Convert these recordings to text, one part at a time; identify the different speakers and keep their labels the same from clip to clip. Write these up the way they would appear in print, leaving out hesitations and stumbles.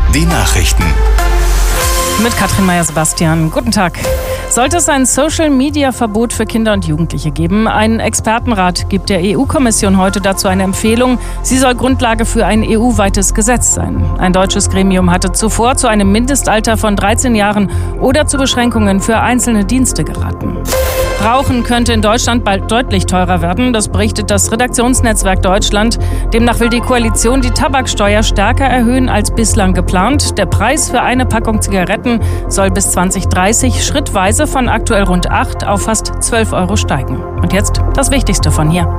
Speaker 1: Die Nachrichten.
Speaker 2: Mit Katrin Meyer-Sebastian. Guten Tag. Sollte es ein Social-Media-Verbot für Kinder und Jugendliche geben? Ein Expertenrat gibt der EU-Kommission heute dazu eine Empfehlung. Sie soll Grundlage für ein EU-weites Gesetz sein. Ein deutsches Gremium hatte zuvor zu einem Mindestalter von 13 Jahren oder zu Beschränkungen für einzelne Dienste geraten. Rauchen könnte in Deutschland bald deutlich teurer werden. Das berichtet das Redaktionsnetzwerk Deutschland. Demnach will die Koalition die Tabaksteuer stärker erhöhen als bislang geplant. Der Preis für eine Packung Zigaretten soll bis 2030 schrittweise von aktuell rund 8 auf fast 12 Euro steigen. Und jetzt das Wichtigste von hier.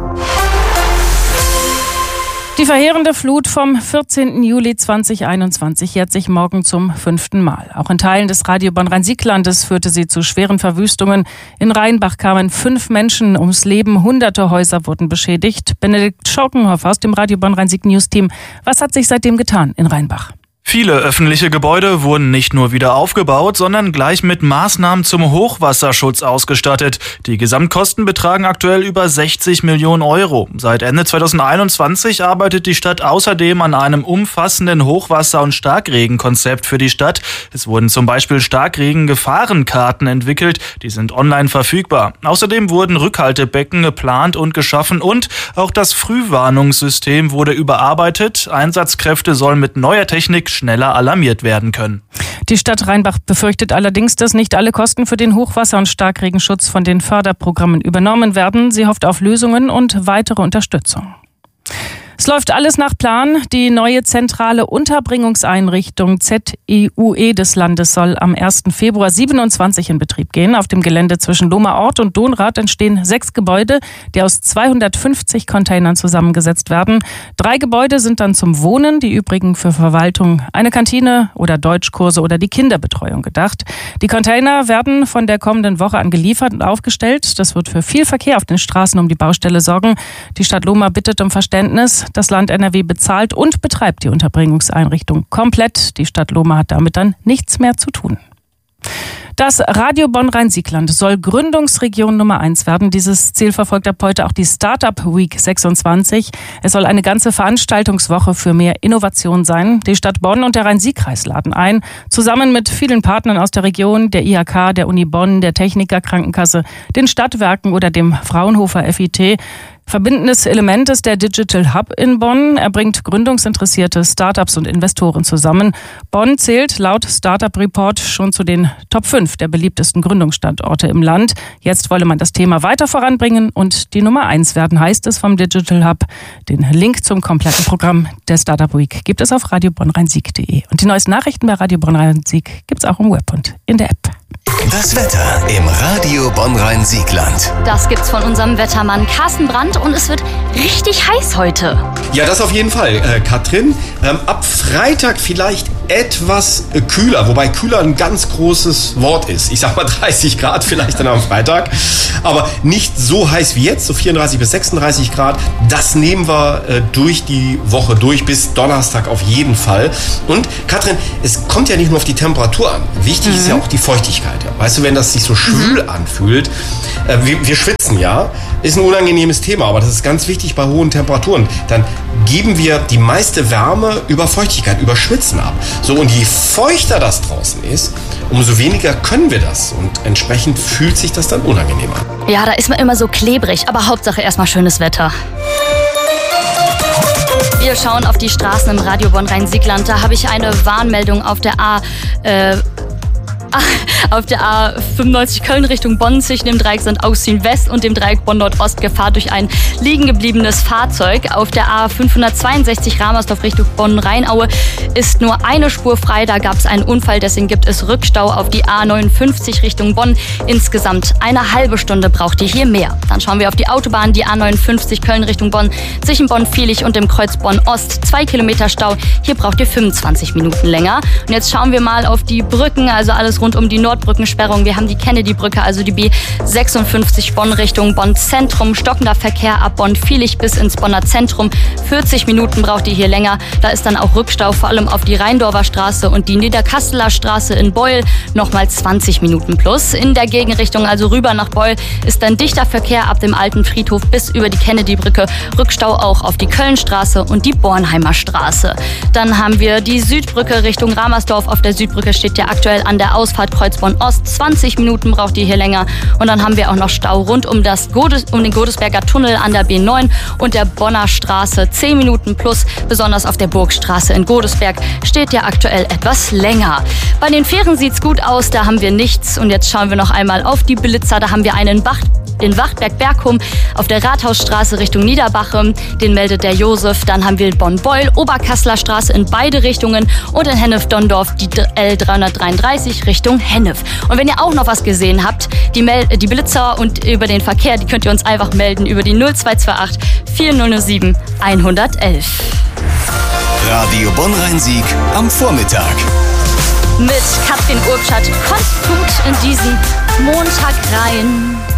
Speaker 2: Die verheerende Flut vom 14. Juli 2021 jährt sich morgen zum 5. Mal. Auch in Teilen des Radio Bonn-Rhein-Sieg-Landes führte sie zu schweren Verwüstungen. In Rheinbach kamen 5 Menschen ums Leben, hunderte Häuser wurden beschädigt. Benedikt Schaukenhoff aus dem Radio Bonn-Rhein-Sieg-News-Team. Was hat sich seitdem getan in Rheinbach?
Speaker 3: Viele öffentliche Gebäude wurden nicht nur wieder aufgebaut, sondern gleich mit Maßnahmen zum Hochwasserschutz ausgestattet. Die Gesamtkosten betragen aktuell über 60 Millionen Euro. Seit Ende 2021 arbeitet die Stadt außerdem an einem umfassenden Hochwasser- und Starkregenkonzept für die Stadt. Es wurden zum Beispiel Starkregen-Gefahrenkarten entwickelt, die sind online verfügbar. Außerdem wurden Rückhaltebecken geplant und geschaffen und auch das Frühwarnungssystem wurde überarbeitet. Einsatzkräfte sollen mit neuer Technik schneller alarmiert werden können.
Speaker 2: Die Stadt Rheinbach befürchtet allerdings, dass nicht alle Kosten für den Hochwasser- und Starkregenschutz von den Förderprogrammen übernommen werden. Sie hofft auf Lösungen und weitere Unterstützung. Es läuft alles nach Plan. Die neue zentrale Unterbringungseinrichtung ZEUE des Landes soll am 1. Februar 27 in Betrieb gehen. Auf dem Gelände zwischen Lohmer Ort und Dohnrath entstehen 6 Gebäude, die aus 250 Containern zusammengesetzt werden. 3 Gebäude sind dann zum Wohnen, die übrigen für Verwaltung, eine Kantine oder Deutschkurse oder die Kinderbetreuung gedacht. Die Container werden von der kommenden Woche an geliefert und aufgestellt. Das wird für viel Verkehr auf den Straßen um die Baustelle sorgen. Die Stadt Lohmer bittet um Verständnis. Das Land NRW bezahlt und betreibt die Unterbringungseinrichtung komplett. Die Stadt Lohmer hat damit dann nichts mehr zu tun. Das Radio Bonn-Rhein-Sieg-Land soll Gründungsregion Nummer 1 werden. Dieses Ziel verfolgt ab heute auch die Startup Week 26. Es soll eine ganze Veranstaltungswoche für mehr Innovation sein. Die Stadt Bonn und der Rhein-Sieg-Kreis laden ein, zusammen mit vielen Partnern aus der Region, der IHK, der Uni Bonn, der Techniker Krankenkasse, den Stadtwerken oder dem Fraunhofer FIT. Verbindendes Element ist der Digital Hub in Bonn. Er bringt gründungsinteressierte Startups und Investoren zusammen. Bonn zählt laut Startup Report schon zu den Top 5 der beliebtesten Gründungsstandorte im Land. Jetzt wolle man das Thema weiter voranbringen und die Nummer 1 werden, heißt es vom Digital Hub. Den Link zum kompletten Programm der Startup Week gibt es auf radiobonnrheinsieg.de. Und die neuesten Nachrichten bei Radio Bonn-Rhein-Sieg gibt es auch im Web und in der App.
Speaker 1: Das Wetter im Radio Bonn-Rhein-Sieg-Land.
Speaker 4: Das gibt's von unserem Wettermann Carsten Brandt und es wird richtig heiß heute.
Speaker 5: Ja, das auf jeden Fall, Katrin. Ab Freitag vielleicht etwas kühler, wobei kühler ein ganz großes Wort ist. Ich sag mal 30 Grad vielleicht dann am Freitag, aber nicht so heiß wie jetzt, so 34 bis 36 Grad. Das nehmen wir durch die Woche durch, bis Donnerstag auf jeden Fall. Und Katrin, es kommt ja nicht nur auf die Temperatur an. Wichtig ist ja auch die Feuchtigkeit. Weißt du, wenn das sich so schwül anfühlt, wir schwitzen ja, ist ein unangenehmes Thema, aber das ist ganz wichtig bei hohen Temperaturen. Dann geben wir die meiste Wärme über Feuchtigkeit, über Schwitzen ab. So, und je feuchter das draußen ist, umso weniger können wir das. Und entsprechend fühlt sich das dann unangenehm an.
Speaker 4: Ja, da ist man immer so klebrig, aber Hauptsache erstmal schönes Wetter. Wir schauen auf die Straßen im Radio Bonn-Rhein-Sieg-Land. Da habe ich eine Warnmeldung auf der A95 Köln Richtung Bonn zwischen dem Dreieck St. Augustin West und dem Dreieck Bonn Nordost Gefahr durch ein liegen gebliebenes Fahrzeug. Auf der A562 Ramersdorf Richtung Bonn-Rheinaue ist nur eine Spur frei. Da gab es einen Unfall, deswegen gibt es Rückstau auf die A59 Richtung Bonn. Insgesamt eine halbe Stunde braucht ihr hier mehr. Dann schauen wir auf die Autobahn, die A59 Köln Richtung Bonn zwischen Bonn-Viehlich und dem Kreuz Bonn-Ost. 2 Kilometer Stau. Hier braucht ihr 25 Minuten länger. Und jetzt schauen wir mal auf die Brücken, also alles alles rund um die Nordbrückensperrung. Wir haben die Kennedy-Brücke, also die B56 Bonn Richtung Bonn-Zentrum. Stockender Verkehr ab Bonn-Vielig bis ins Bonner Zentrum. 40 Minuten braucht ihr hier länger. Da ist dann auch Rückstau, vor allem auf die Rheindorfer Straße und die Niederkasseler Straße in Beul. Nochmal 20 Minuten plus. In der Gegenrichtung, also rüber nach Beul, ist dann dichter Verkehr ab dem alten Friedhof bis über die Kennedy-Brücke. Rückstau auch auf die Kölnstraße und die Bornheimer Straße. Dann haben wir die Südbrücke Richtung Ramersdorf. Auf der Südbrücke steht ja aktuell an der Ausfahrt Kreuzborn Ost. 20 Minuten braucht ihr hier länger. Und dann haben wir auch noch Stau rund um den Godesberger Tunnel an der B9 und der Bonner Straße. 10 Minuten plus. Besonders auf der Burgstraße in Godesberg steht ja aktuell etwas länger. Bei den Fähren sieht's gut aus. Da haben wir nichts. Und jetzt schauen wir noch einmal auf die Blitzer. Da haben wir einen in Wachtberg-Berghum auf der Rathausstraße Richtung Niederbachem. Den meldet der Josef. Dann haben wir Bonn-Beul, Oberkasseler Straße in beide Richtungen und in Hennef-Dondorf die L333 Richtung Hennef. Und wenn ihr auch noch was gesehen habt, die Blitzer und über den Verkehr, die könnt ihr uns einfach melden über die 0228 4007 111.
Speaker 1: Radio Bonn-Rhein-Sieg am Vormittag.
Speaker 4: Mit Katrin Urbschat kommt gut in diesen Montag rein.